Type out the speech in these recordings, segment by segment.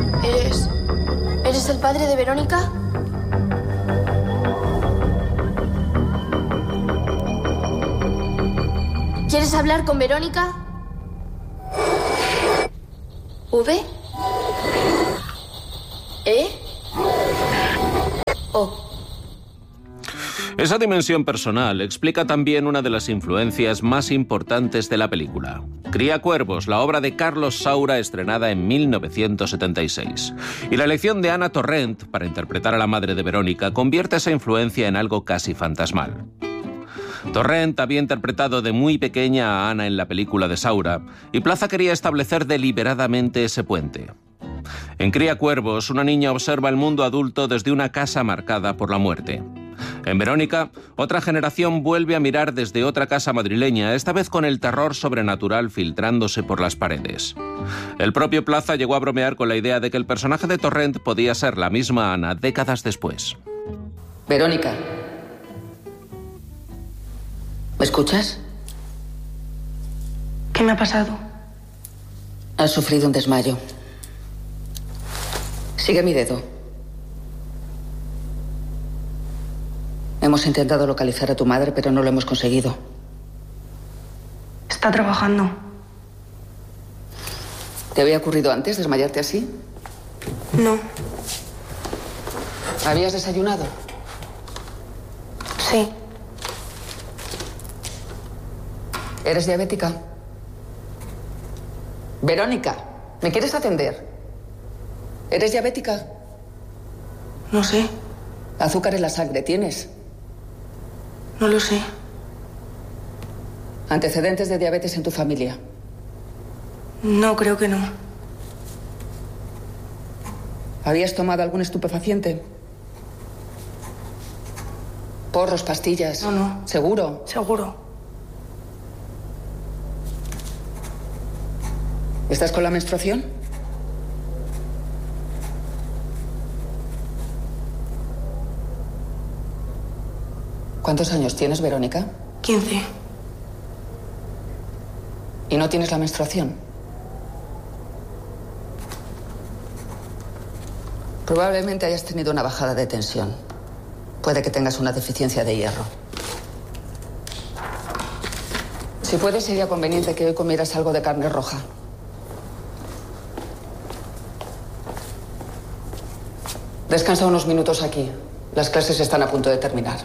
¿Eres el padre de Verónica? ¿Quieres hablar con Verónica? ¿V? ¿E? O. Esa dimensión personal explica también una de las influencias más importantes de la película. Cría cuervos, la obra de Carlos Saura, estrenada en 1976. Y la elección de Anna Torrent para interpretar a la madre de Verónica convierte esa influencia en algo casi fantasmal. Torrent había interpretado de muy pequeña a Anna en la película de Saura, y Plaza quería establecer deliberadamente ese puente. En Cría cuervos, una niña observa el mundo adulto desde una casa marcada por la muerte. En Verónica, otra generación vuelve a mirar desde otra casa madrileña, esta vez con el terror sobrenatural filtrándose por las paredes. El propio Plaza llegó a bromear con la idea de que el personaje de Torrent podía ser la misma Ana décadas después. Verónica, ¿me escuchas? ¿Qué me ha pasado? Has sufrido un desmayo. Sigue mi dedo. Hemos intentado localizar a tu madre, pero no lo hemos conseguido. Está trabajando. ¿Te había ocurrido antes desmayarte así? No. ¿Habías desayunado? Sí. ¿Eres diabética? Verónica, ¿me quieres atender? ¿Eres diabética? No sé. ¿Azúcar en la sangre tienes? No lo sé. ¿Antecedentes de diabetes en tu familia? No, creo que no. ¿Habías tomado algún estupefaciente? ¿Porros, pastillas? No. ¿Seguro? Seguro. ¿Estás con la menstruación? ¿Cuántos años tienes, Verónica? 15. ¿Y no tienes la menstruación? Probablemente hayas tenido una bajada de tensión. Puede que tengas una deficiencia de hierro. Si puede, sería conveniente que hoy comieras algo de carne roja. Descansa unos minutos aquí. Las clases están a punto de terminar.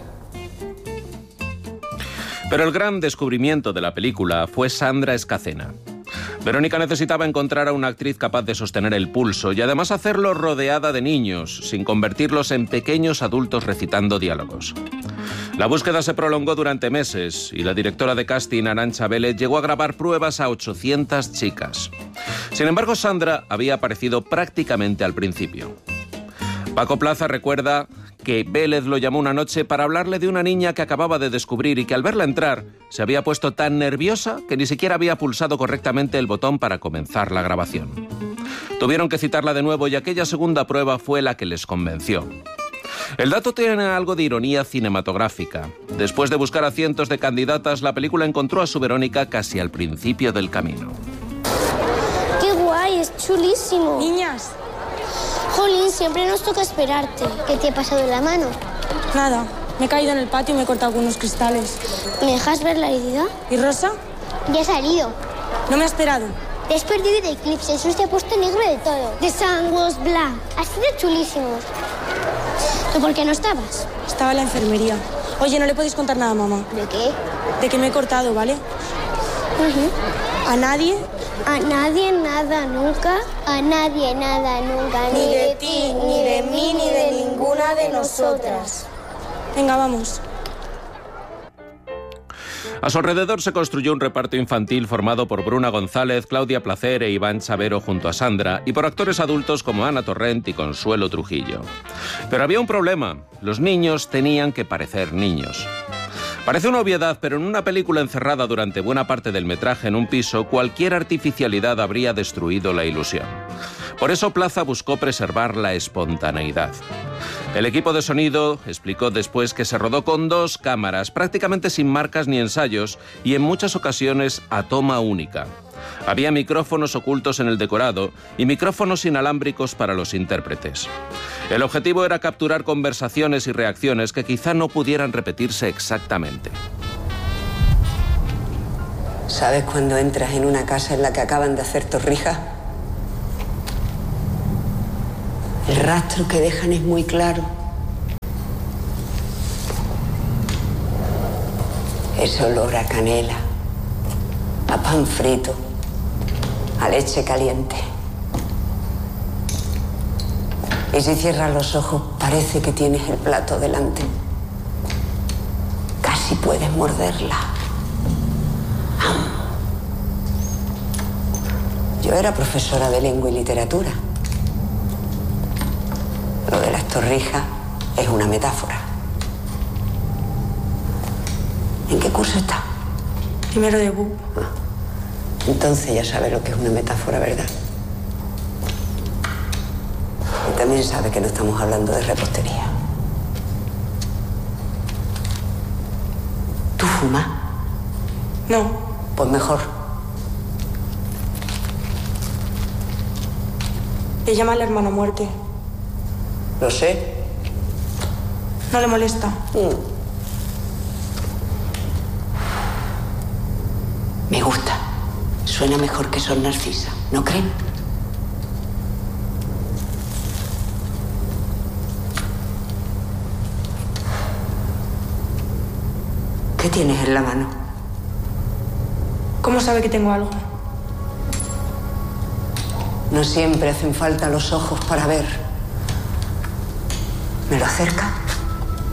Pero el gran descubrimiento de la película fue Sandra Escacena. Verónica necesitaba encontrar a una actriz capaz de sostener el pulso y además hacerlo rodeada de niños, sin convertirlos en pequeños adultos recitando diálogos. La búsqueda se prolongó durante meses y la directora de casting, Arantxa Vélez, llegó a grabar pruebas a 800 chicas. Sin embargo, Sandra había aparecido prácticamente al principio. Paco Plaza recuerda que Vélez lo llamó una noche para hablarle de una niña que acababa de descubrir y que al verla entrar se había puesto tan nerviosa que ni siquiera había pulsado correctamente el botón para comenzar la grabación. Tuvieron que citarla de nuevo y aquella segunda prueba fue la que les convenció. El dato tiene algo de ironía cinematográfica. Después de buscar a cientos de candidatas, la película encontró a su Verónica casi al principio del camino. ¡Qué guay! Es chulísimo. Niñas. Jolín, siempre nos toca esperarte. ¿Qué te ha pasado en la mano? Nada. Me he caído en el patio y me he cortado con unos cristales. ¿Me dejas ver la herida? ¿Y Rosa? Ya ha salido. No me ha esperado. Te has perdido de Eclipse. Eso te ha puesto negro de todo. The sun was black. Ha sido chulísimo. ¿Tú por qué no estabas? Estaba en la enfermería. Oye, no le podéis contar nada a mamá. ¿De qué? De que me he cortado, ¿vale? ¿A nadie? A nadie nada nunca. A nadie nada nunca. Ni de ti, ni de mí, ni de ninguna de nosotras. Venga, vamos. A su alrededor se construyó un reparto infantil formado por Bruna González, Claudia Placer e Iván Chavero junto a Sandra y por actores adultos como Ana Torrent y Consuelo Trujillo. Pero había un problema. Los niños tenían que parecer niños. Parece una obviedad, pero en una película encerrada durante buena parte del metraje en un piso, cualquier artificialidad habría destruido la ilusión. Por eso Plaza buscó preservar la espontaneidad. El equipo de sonido explicó después que se rodó con 2 cámaras, prácticamente sin marcas ni ensayos, y en muchas ocasiones a toma única. Había micrófonos ocultos en el decorado y micrófonos inalámbricos para los intérpretes. El objetivo era capturar conversaciones y reacciones que quizá no pudieran repetirse exactamente. ¿Sabes cuando entras en una casa en la que acaban de hacer torrijas? El rastro que dejan es muy claro. Ese olor a canela, a pan frito, a leche caliente. Y si cierras los ojos, parece que tienes el plato delante. Casi puedes morderla. Yo era profesora de lengua y literatura. Lo de las torrijas es una metáfora. ¿En qué curso está? Primero de BUP. Entonces ya sabe lo que es una metáfora, ¿verdad? Y también sabe que no estamos hablando de repostería. ¿Tú fumas? No. Pues mejor. Le llama al hermano muerte. Lo sé. ¿No le molesta? Me gusta. Suena mejor que Son Narcisa, ¿no creen? ¿Qué tienes en la mano? ¿Cómo sabe que tengo algo? No siempre hacen falta los ojos para ver. ¿Me lo acerca?